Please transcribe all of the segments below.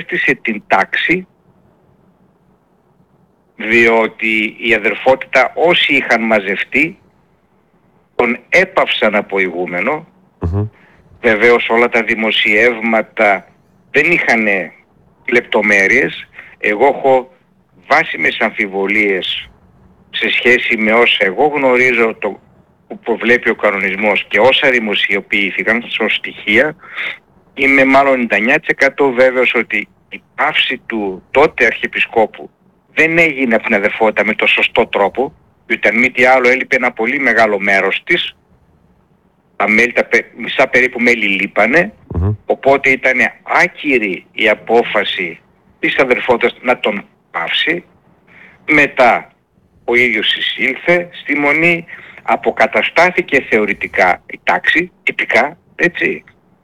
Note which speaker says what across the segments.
Speaker 1: κατέστησε την τάξη, διότι η αδερφότητα όσοι είχαν μαζευτεί τον έπαυσαν από ηγούμενο. Βεβαίως όλα τα δημοσιεύματα δεν είχαν λεπτομέρειες. Εγώ έχω βάσιμες αμφιβολίες σε σχέση με όσα εγώ γνωρίζω που προβλέπει ο κανονισμός και όσα δημοσιοποιήθηκαν ως στοιχεία. Είμαι μάλλον 99% βέβαιος ότι η πάυση του τότε Αρχιεπισκόπου δεν έγινε από την αδερφότητα με το σωστό τρόπο, διότι αν μη τι άλλο έλειπε ένα πολύ μεγάλο μέρος της. Τα μισά περίπου μέλη λείπανε, οπότε ήταν άκυρη η απόφαση της αδερφότητας να τον πάυσει. Μετά ο ίδιος εισήλθε στη Μονή, αποκαταστάθηκε θεωρητικά η τάξη, τυπικά, έτσι.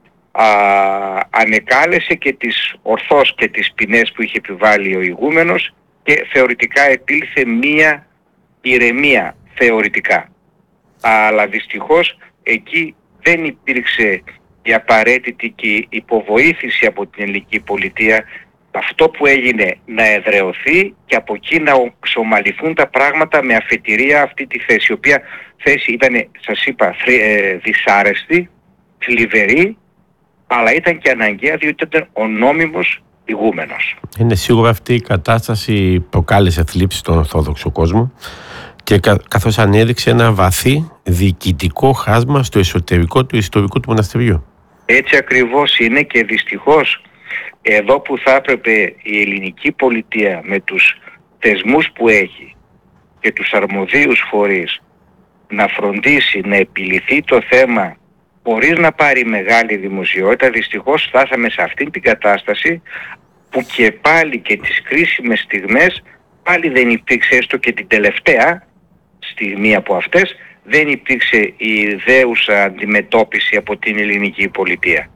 Speaker 1: Ανεκάλεσε και τις ορθώς και τις ποινές που είχε επιβάλει ο ηγούμενος και θεωρητικά επήλθε μία ηρεμία θεωρητικά. Αλλά δυστυχώς εκεί δεν υπήρξε η απαραίτητη και υποβοήθηση από την ελληνική πολιτεία αυτό που έγινε να εδραιωθεί και από εκεί να ξομαλυθούν τα πράγματα με αφετηρία αυτή τη θέση, η οποία θέση ήταν, σας είπα, δυσάρεστη, θλιβερή, αλλά ήταν και αναγκαία διότι ήταν ο νόμιμος ηγούμενος.
Speaker 2: Είναι σίγουρα αυτή η κατάσταση προκάλεσε θλίψη στον Ορθόδοξο κόσμο και καθώς ανέδειξε ένα βαθύ διοικητικό χάσμα στο εσωτερικό του ιστορικού του μοναστηριού.
Speaker 1: Έτσι ακριβώς είναι και δυστυχώς εδώ που θα έπρεπε η ελληνική πολιτεία με τους θεσμούς που έχει και τους αρμοδίους φορείς να φροντίσει να επιληθεί το θέμα χωρίς να πάρει μεγάλη δημοσιότητα, δυστυχώς φτάσαμε σε αυτήν την κατάσταση που και πάλι και τις κρίσιμες στιγμές πάλι δεν υπήρξε, έστω και την τελευταία στιγμή από αυτές, δεν υπήρξε η ιδέουσα αντιμετώπιση από την ελληνική πολιτεία.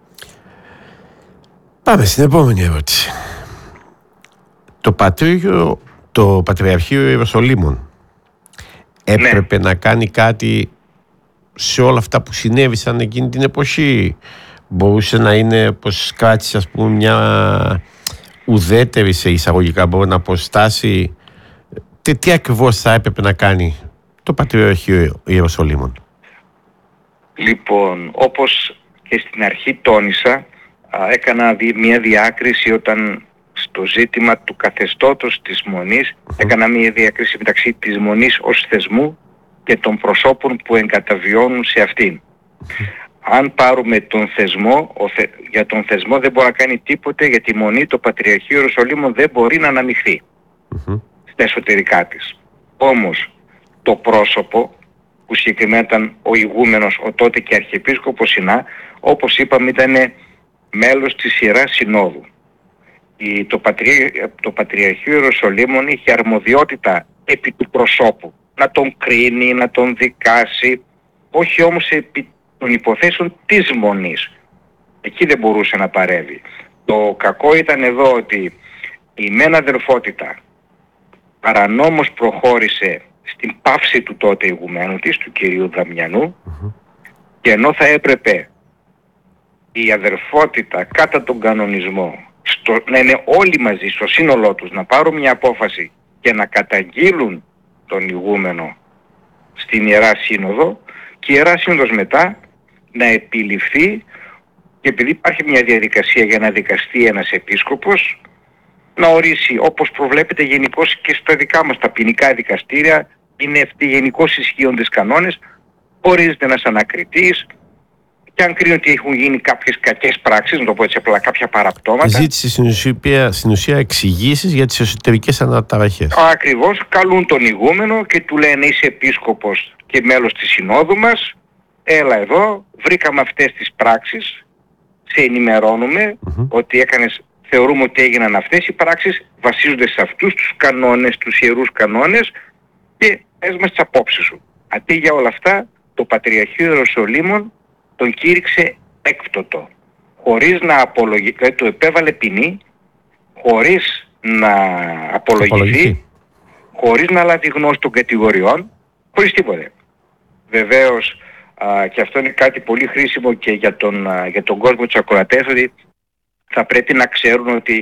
Speaker 2: Πάμε στην επόμενη ερώτηση. Το Πατριαρχείο Ιεροσολύμων έπρεπε να κάνει κάτι σε όλα αυτά που συνέβησαν εκείνη την εποχή? Μπορούσε να είναι πως κράτησε, ας πούμε, μια ουδέτερη σε εισαγωγικά μπορώ να αποστάσει? Τι ακριβώς θα έπρεπε να κάνει το Πατριαρχείο Ιεροσολύμων?
Speaker 1: Λοιπόν, όπως και στην αρχή τόνισα, έκανα μια διάκριση όταν στο ζήτημα του καθεστώτος της Μονής έκανα μια διάκριση μεταξύ της Μονής ως θεσμού και των προσώπων που εγκαταβιώνουν σε αυτήν. Αν πάρουμε τον θεσμό, για τον θεσμό δεν μπορεί να κάνει τίποτε, για τη Μονή το Πατριαρχείο Ιεροσολύμων δεν μπορεί να αναμειχθεί στα εσωτερικά της. Όμως το πρόσωπο που συγκεκριμένα ήταν ο ηγούμενος, ο τότε και Αρχιεπίσκοπος Συνά, όπως είπαμε ήταν μέλος της Ιεράς Συνόδου. Το Πατριαρχείο Ιεροσολύμων είχε αρμοδιότητα επί του προσώπου, να τον κρίνει, να τον δικάσει, όχι όμως επί των υποθέσεων της Μονής. Εκεί δεν μπορούσε να παρέμβει. Το κακό ήταν εδώ ότι η μεν αδερφότητα παρανόμως προχώρησε στην πάυση του τότε ηγουμένου της, του κυρίου Δαμιανού, και ενώ θα έπρεπε η αδερφότητα κατά τον κανονισμό να είναι όλοι μαζί στο σύνολό τους, να πάρουν μια απόφαση και να καταγγείλουν τον ηγούμενο στην Ιερά Σύνοδο και η Ιερά Σύνοδος μετά να επιληφθεί, και επειδή υπάρχει μια διαδικασία για να δικαστεί ένας επίσκοπος, να ορίσει, όπως προβλέπεται γενικώς και στα δικά μας τα ποινικά δικαστήρια, είναι αυτοί γενικώς ισχύοντες κανόνες, ορίζεται ένας ανακριτής και αν κρίνει ότι έχουν γίνει κάποιες κακές πράξεις, να το πω έτσι απλά, κάποια παραπτώματα.
Speaker 2: Ζήτησε στην ουσία εξηγήσεις για τις εσωτερικές αναταραχές.
Speaker 1: Ακριβώς, καλούν τον ηγούμενο και του λένε είσαι επίσκοπος και μέλος της συνόδου μας, έλα εδώ, βρήκαμε αυτές τις πράξεις, σε ενημερώνουμε ότι θεωρούμε ότι έγιναν αυτές οι πράξεις, βασίζονται σε αυτούς τους κανόνες, τους ιερούς κανόνες, και πες μας τις απόψεις σου. Αντί για όλα αυτά, το Πατριαρχείο Ιεροσολύμων τον κήρυξε έκπτωτο, χωρίς να απολογηθεί, δηλαδή του επέβαλε ποινή, χωρίς να απολογηθεί, χωρίς να λάβει γνώση των κατηγοριών, χωρίς τίποτε. Βεβαίως, και αυτό είναι κάτι πολύ χρήσιμο και για τον κόσμο της ακροατές, ότι θα πρέπει να ξέρουν ότι